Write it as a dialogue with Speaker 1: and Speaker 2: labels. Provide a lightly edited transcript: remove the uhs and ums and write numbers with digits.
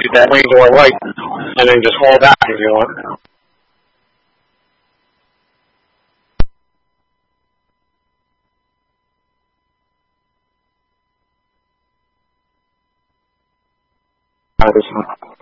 Speaker 1: that wing door light, and then just haul back if you want. This one.